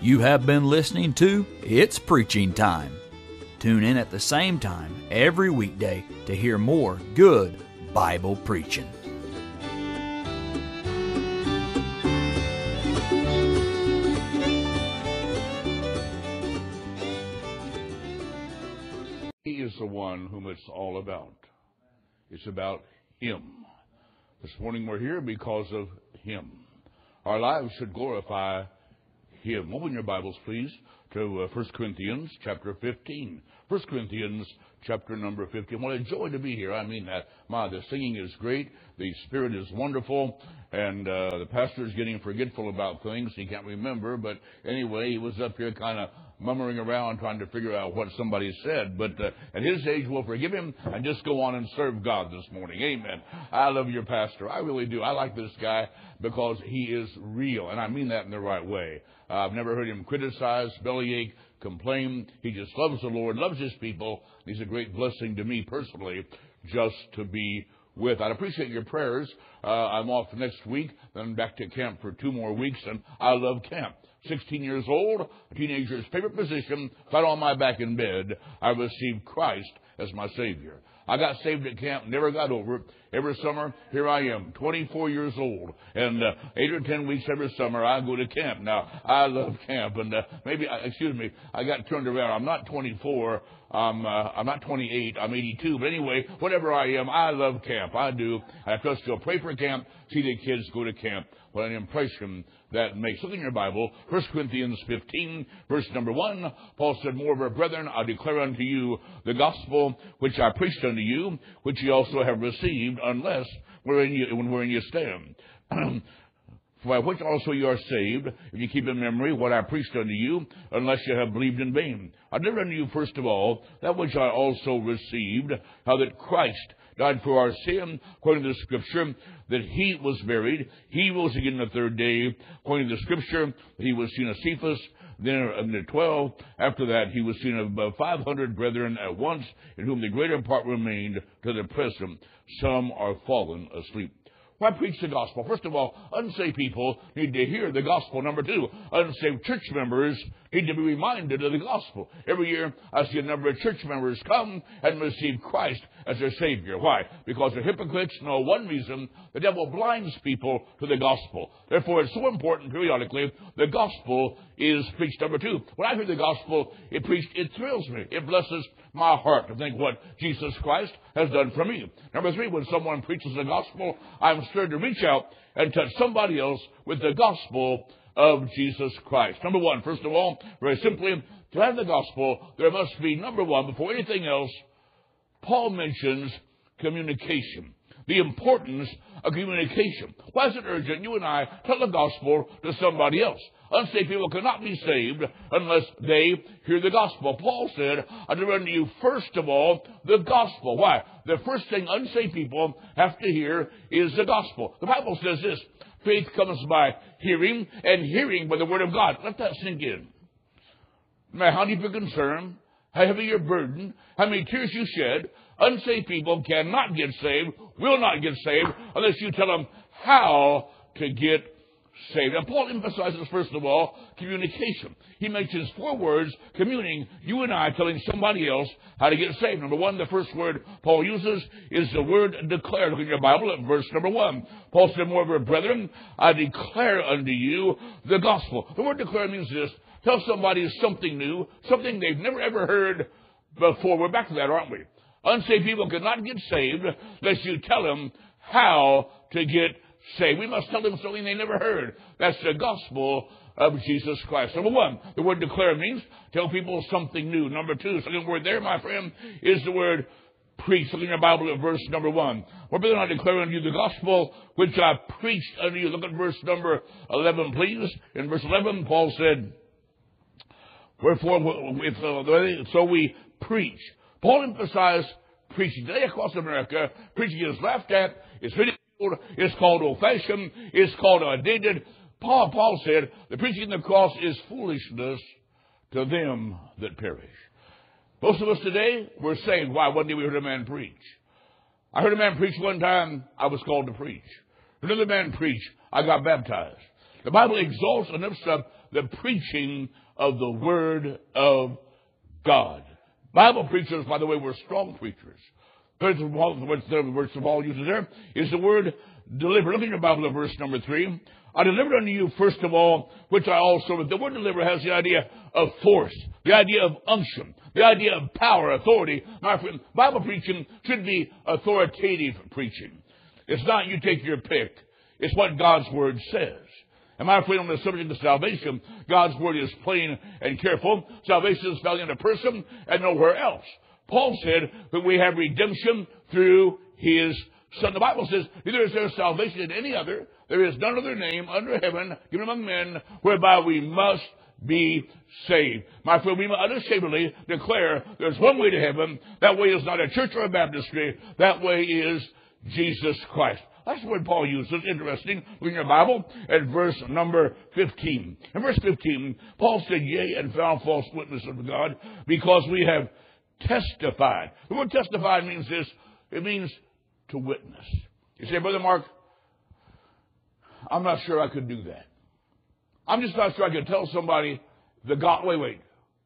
You have been listening to It's Preaching Time. Tune in at the same time every weekday to hear more good Bible preaching. He is the one whom it's all about. It's about Him. This morning we're here because of Him. Our lives should glorify Him. Open your Bibles, please, to 1 Corinthians chapter 15. 1 Corinthians chapter number 15. What a joy to be here. I mean that. The singing is great. The Spirit is wonderful. And the pastor is getting forgetful about things. He can't remember. But anyway, he was up here kind of murmuring around trying to figure out what somebody said. But at his age, we'll forgive him and just go on and serve God this morning. Amen. I love your pastor. I really do. I like this guy because he is real. And I mean that in the right way. I've never heard him criticize, bellyache, complain. He just loves the Lord, loves His people. He's a great blessing to me personally just to be with. I'd appreciate your prayers. I'm off next week, then back to camp for 2 more weeks, and I love camp. 16 years old, a teenager's favorite position, flat on my back in bed, I received Christ as my Savior. I got saved at camp, never got over it. Every summer, here I am, 24 years old, and 8 or 10 weeks every summer I go to camp. Now, I love camp, and I got turned around. I'm not 24, I'm not 28, I'm 82, but anyway, whatever I am, I love camp. I do. I trust you'll pray for camp, see the kids go to camp. What an impression that makes. Look in your Bible, 1 Corinthians 15, verse number 1. Paul said, Moreover, brethren, I declare unto you the gospel which I preached unto you, which ye also have received, unless wherein you stand. For by which also you are saved, if you keep in memory what I preached unto you, unless you have believed in vain. I delivered unto you first of all that which I also received, how that Christ died for our sin, according to the Scripture, that He was buried. He rose again the third day, according to the Scripture, He was seen of Cephas, then of the 12. After that, He was seen of 500 brethren at once, in whom the greater part remained to the present. Some are fallen asleep. Why preach the gospel? First of all, unsaved people need to hear the gospel. Number 2, unsaved church members need to be reminded of the gospel. Every year, I see a number of church members come and receive Christ as their Savior. Why? Because they're hypocrites. No, one reason, the devil blinds people to the gospel. Therefore, it's so important periodically, the gospel is preached. Number 2, when I hear the gospel preached, it thrills me. It blesses my heart to think what Jesus Christ has done for me. Number 3, when someone preaches the gospel, I'm stirred to reach out and touch somebody else with the gospel of Jesus Christ. Number 1, first of all, very simply, to have the gospel, there must be, number 1, before anything else, Paul mentions communication. The importance of communication. Why is it urgent you and I tell the gospel to somebody else? Unsaved people cannot be saved unless they hear the gospel. Paul said, I deliver unto you first of all the gospel. Why? The first thing unsaved people have to hear is the gospel. The Bible says this, faith comes by hearing, and hearing by the word of God. Let that sink in. No matter how deep your concern, how heavy your burden, how many tears you shed, unsaved people cannot get saved, will not get saved, unless you tell them how to get saved. And Paul emphasizes, first of all, communication. He mentions 4 words, communing, you and I telling somebody else how to get saved. Number 1, the first word Paul uses is the word declare. Look in your Bible at verse number 1. Paul said, Moreover, brethren, I declare unto you the gospel. The word declare means this, tell somebody something new, something they've never ever heard before. We're back to that, aren't we? Unsaved people cannot get saved unless you tell them how to get saved. We must tell them something they never heard. That's the gospel of Jesus Christ. Number 1, the word declare means tell people something new. Number 2, second word there, my friend, is the word preach. Look in your Bible at verse number 1. Well, brethren, I declare unto you the gospel which I preached unto you. Look at verse number 11, please. In verse 11, Paul said, Wherefore, so we preach. Paul emphasized preaching. Today across America, preaching is laughed at, it's ridiculed, it's called old-fashioned, it's called outdated. Paul said, the preaching of the cross is foolishness to them that perish. Most of us today, we're saved. Why? One day we heard a man preach. I heard a man preach one time, I was called to preach. Another man preach, I got baptized. The Bible exalts and lifts up the preaching of the Word of God. Bible preachers, by the way, were strong preachers. First of all, the verse of all uses there is the word deliver. Look in your Bible at verse number 3. I delivered unto you, first of all, which I also... The word deliver has the idea of force, the idea of unction, the idea of power, authority. My friend, Bible preaching should be authoritative preaching. It's not you take your pick. It's what God's Word says. And my friend, on the subject of salvation, God's Word is plain and careful. Salvation is found in a person and nowhere else. Paul said that we have redemption through His Son. The Bible says, neither is there salvation in any other. There is none other name under heaven given among men whereby we must be saved. My friend, we must unashamedly declare there's one way to heaven. That way is not a church or a baptistry. That way is Jesus Christ. That's the word Paul uses. Interesting. Look in your Bible at verse number 15. In verse 15, Paul said, yea, and found false witness of God, because we have testified. The word testified means this. It means to witness. You say, Brother Mark, I'm not sure I could do that. I'm just not sure I could tell somebody the God. Wait.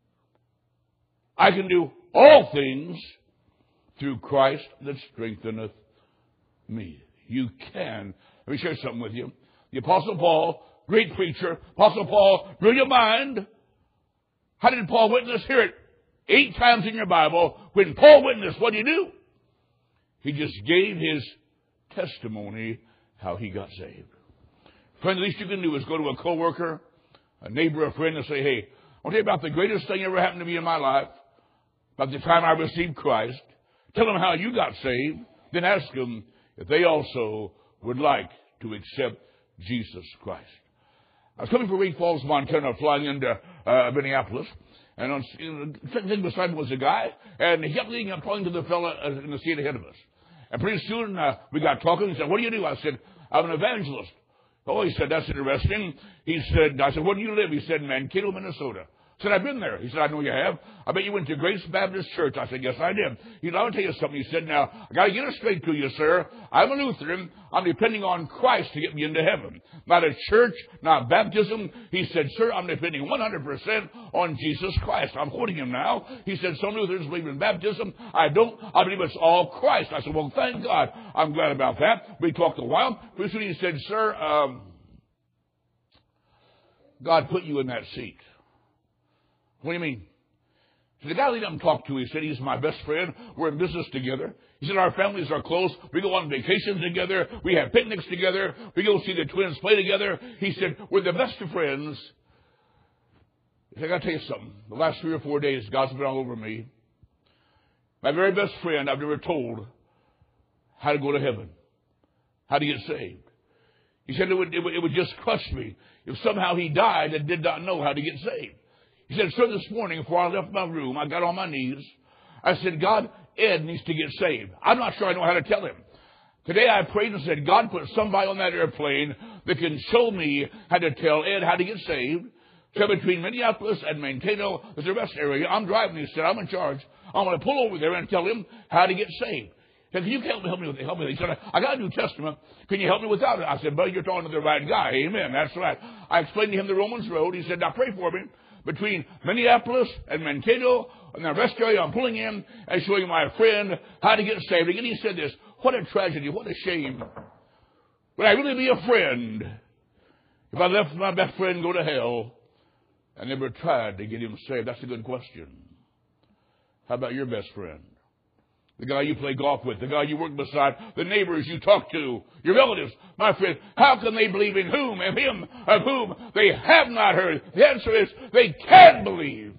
I can do all things through Christ that strengtheneth me. You can. Let me share something with you. The Apostle Paul, great preacher. Apostle Paul, brilliant mind. How did Paul witness? Hear it 8 times in your Bible. When Paul witnessed, what did he do? He just gave his testimony how he got saved. Friend, the least you can do is go to a coworker, a neighbor, a friend, and say, hey, I'll tell you about the greatest thing ever happened to me in my life, about the time I received Christ. Tell them how you got saved. Then ask them if they also would like to accept Jesus Christ. I was coming from Great Falls, Montana, flying into Minneapolis, and sitting beside me was a guy, and he kept leading up, talking to the fellow in the seat ahead of us. And pretty soon we got talking. He said, what do you do? I said, I'm an evangelist. Oh, he said, that's interesting. I said, where do you live? He said, Mankato, Minnesota. I said, I've been there. He said, I know you have. I bet you went to Grace Baptist Church. I said, yes, I did. He said, I'll tell you something. He said, now, I got to get it straight to you, sir. I'm a Lutheran. I'm depending on Christ to get me into heaven. Not a church, not baptism. He said, sir, I'm depending 100% on Jesus Christ. I'm quoting him now. He said, some Lutherans believe in baptism. I don't. I believe it's all Christ. I said, well, thank God. I'm glad about that. We talked a while. Pretty soon he said, sir, God put you in that seat. What do you mean? So the guy I lead up and talked to, he said, he's my best friend. We're in business together. He said, our families are close. We go on vacations together. We have picnics together. We go see the twins play together. He said, we're the best of friends. He said, I got to tell you something. The last 3 or 4 days, God's been all over me. My very best friend, I've never told how to go to heaven, how to get saved. He said it would just crush me if somehow he died and did not know how to get saved. He said, sir, this morning, before I left my room, I got on my knees. I said, God, Ed needs to get saved. I'm not sure I know how to tell him. Today I prayed and said, God, put somebody on that airplane that can show me how to tell Ed how to get saved. So between Minneapolis and Mankato is the rest area. I'm driving. He said, I'm in charge. I'm going to pull over there and tell him how to get saved. He said, can you help me with it? He said, I got a New Testament. Can you help me without it? I said, buddy, you're talking to the right guy. Amen. That's right. I explained to him the Romans Road. He said, now pray for me. Between Minneapolis and Mankato and the rest area, I'm pulling in and showing my friend how to get saved. Again, he said this, what a tragedy, what a shame. Would I really be a friend if I left my best friend go to hell and never tried to get him saved? That's a good question. How about your best friend? The guy you play golf with, the guy you work beside, the neighbors you talk to, your relatives. My friend, how can they believe in whom and him of whom they have not heard? The answer is they can't believe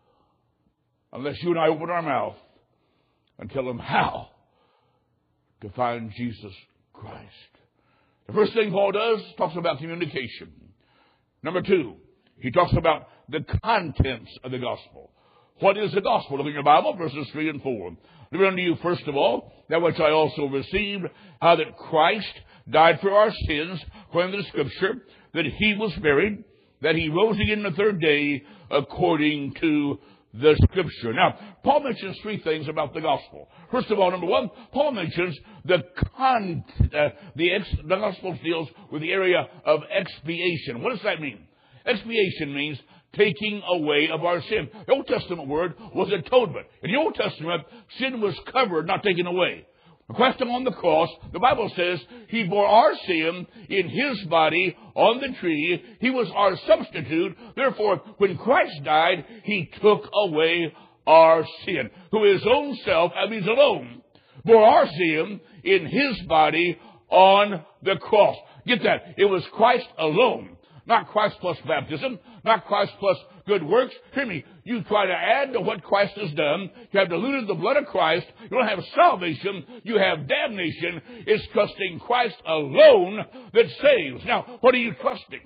unless you and I open our mouth and tell them how to find Jesus Christ. The first thing Paul does, talks about communication. Number 2, he talks about the contents of the gospel. What is the gospel? Look in your Bible, verses 3 and 4. Deliver unto you, first of all, that which I also received, how that Christ died for our sins, according to the Scripture, that he was buried, that he rose again the 3rd day, according to the Scripture. Now, Paul mentions three things about the gospel. First of all, number one, Paul mentions the gospel deals with the area of expiation. What does that mean? Expiation means taking away of our sin. The Old Testament word was atonement. In the Old Testament, sin was covered, not taken away. Christ on the cross, the Bible says, He bore our sin in His body on the tree. He was our substitute. Therefore, when Christ died, He took away our sin. Who His own self, that means alone, bore our sin in His body on the cross. Get that. It was Christ alone. Not Christ plus baptism, not Christ plus good works. Hear me. You try to add to what Christ has done. You have diluted the blood of Christ. You don't have salvation. You have damnation. It's trusting Christ alone that saves. Now, what are you trusting?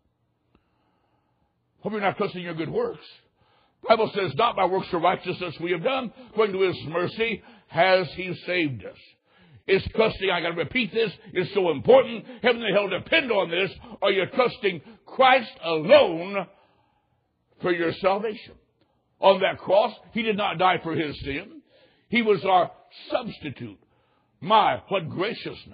Hope you're not trusting your good works. The Bible says, not by works of righteousness we have done, according to His mercy has He saved us. It's trusting, I got to repeat this, it's so important. Heaven and hell depend on this. Are you trusting Christ alone for your salvation? On that cross, He did not die for His sin. He was our substitute. My, what graciousness.